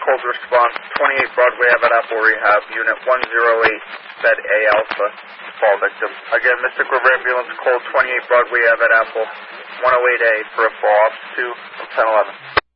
cold response, 28 Broadway Ave at Apple Rehab, Unit 108, bed A Alpha, fall victim. Again, Mystic River Ambulance, cold 28 Broadway Ave at Apple, 108A for a fall, ops 2 from 1011.